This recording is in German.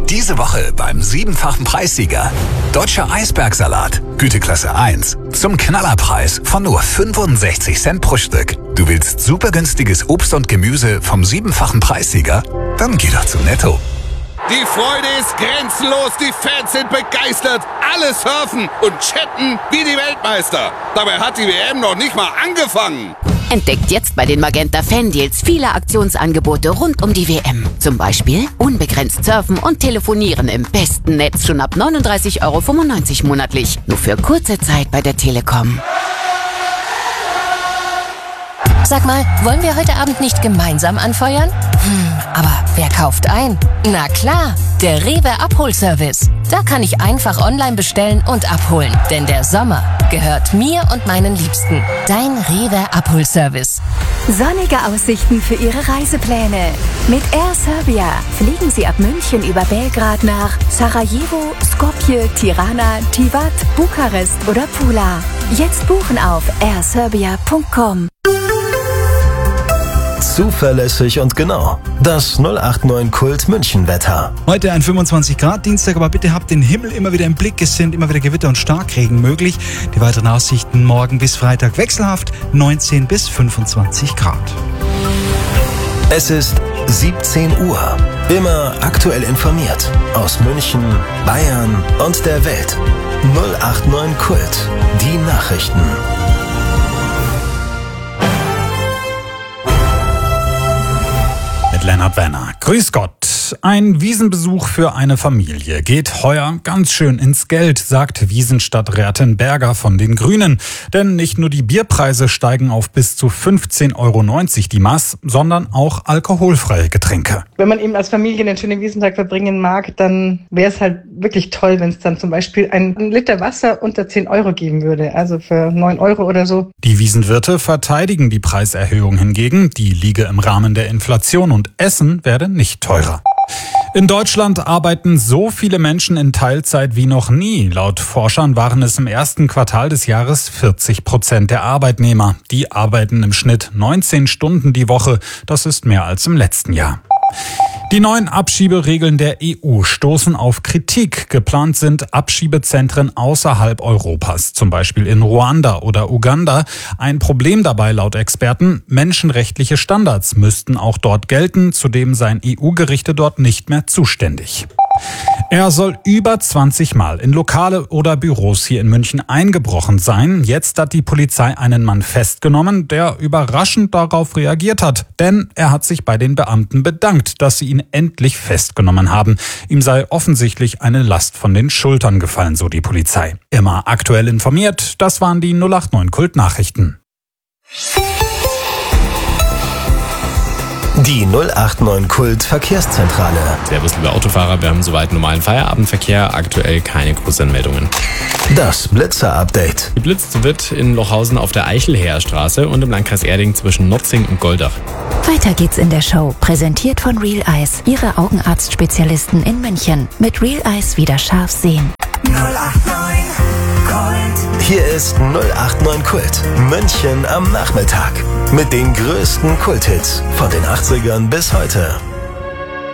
Diese Woche beim 7-fachen Preissieger. Deutscher Eisbergsalat, Güteklasse 1. Zum Knallerpreis von nur 65 Cent pro Stück. Du willst super günstiges Obst und Gemüse vom 7-fachen Preissieger? Dann geh doch zu Netto. Die Freude ist grenzenlos, die Fans sind begeistert, alle surfen und chatten wie die Weltmeister. Dabei hat die WM noch nicht mal angefangen. Entdeckt jetzt bei den Magenta Fan-Deals viele Aktionsangebote rund um die WM. Zum Beispiel unbegrenzt surfen und telefonieren im besten Netz schon ab 39,95 € monatlich. Nur für kurze Zeit bei der Telekom. Sag mal, wollen wir heute Abend nicht gemeinsam anfeuern? Aber wer kauft ein? Na klar, der Rewe Abholservice. Da kann ich einfach online bestellen und abholen. Denn der Sommer gehört mir und meinen Liebsten. Dein Rewe Abholservice. Sonnige Aussichten für Ihre Reisepläne. Mit Air Serbia fliegen Sie ab München über Belgrad nach Sarajevo, Skopje, Tirana, Tivat, Bukarest oder Pula. Jetzt buchen auf airserbia.com. Zuverlässig und genau. Das 089 Kult München Wetter. Heute ein 25 Grad Dienstag, aber bitte habt den Himmel immer wieder im Blick. Es sind immer wieder Gewitter und Starkregen möglich. Die weiteren Aussichten morgen bis Freitag wechselhaft 19 bis 25 Grad. Es ist 17 Uhr. Immer aktuell informiert. Aus München, Bayern und der Welt. 089 Kult. Die Nachrichten. Mit Lennart Werner. Grüß Gott. Ein Wiesenbesuch für eine Familie geht heuer ganz schön ins Geld, sagt Wiesenstadträtin Berger von den Grünen. Denn nicht nur die Bierpreise steigen auf bis zu 15,90 € die Maß, sondern auch alkoholfreie Getränke. Wenn man eben als Familie einen schönen Wiesentag verbringen mag, dann wäre es halt wirklich toll, wenn es dann zum Beispiel einen Liter Wasser unter 10 € geben würde, also für 9 € oder so. Die Wiesenwirte verteidigen die Preiserhöhung hingegen, die liege im Rahmen der Inflation und Essen werde nicht teurer. In Deutschland arbeiten so viele Menschen in Teilzeit wie noch nie. Laut Forschern waren es im ersten Quartal des Jahres 40% der Arbeitnehmer. Die arbeiten im Schnitt 19 Stunden die Woche. Das ist mehr als im letzten Jahr. Die neuen Abschieberegeln der EU stoßen auf Kritik. Geplant sind Abschiebezentren außerhalb Europas, zum Beispiel in Ruanda oder Uganda. Ein Problem dabei laut Experten: menschenrechtliche Standards müssten auch dort gelten. Zudem seien EU-Gerichte dort nicht mehr zuständig. Er soll über 20 Mal in Lokale oder Büros hier in München eingebrochen sein. Jetzt hat die Polizei einen Mann festgenommen, der überraschend darauf reagiert hat. Denn er hat sich bei den Beamten bedankt, dass sie ihn endlich festgenommen haben. Ihm sei offensichtlich eine Last von den Schultern gefallen, so die Polizei. Immer aktuell informiert, das waren die 089 Kult Nachrichten. Die 089 Kult Verkehrszentrale. Servus, liebe Autofahrer, wir haben soweit normalen Feierabendverkehr, aktuell keine Großanmeldungen. Das Blitzer-Update. Geblitzt wird in Lochhausen auf der Eichelheerstraße und im Landkreis Erding zwischen Notzing und Goldach. Weiter geht's in der Show, präsentiert von Real Eyes, Ihre Augenarztspezialisten in München. Mit Real Eyes wieder scharf sehen. 089 Kult. Hier ist 089 Kult München am Nachmittag. Mit den größten Kulthits von den 80ern bis heute.